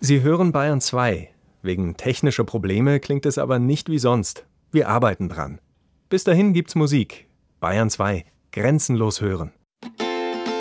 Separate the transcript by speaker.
Speaker 1: Sie hören Bayern 2. Wegen technischer Probleme klingt es aber nicht wie sonst. Wir arbeiten dran. Bis dahin gibt's Musik. Bayern 2. Grenzenlos hören.